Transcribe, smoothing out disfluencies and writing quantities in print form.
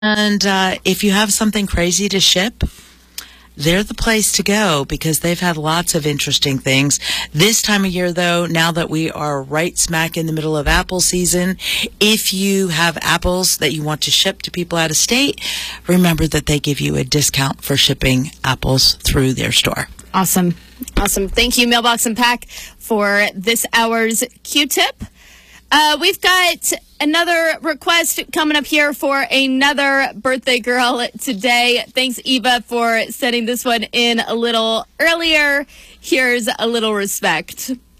And if you have something crazy to ship, they're the place to go because they've had lots of interesting things. This time of year, though, now that we are right smack in the middle of apple season, if you have apples that you want to ship to people out of state, remember that they give you a discount for shipping apples through their store. Awesome. Thank you, Mailbox and Pack, for this hour's Q-tip. We've got another request coming up here for another birthday girl today. Thanks, Eva, for sending this one in a little earlier. Here's a little respect.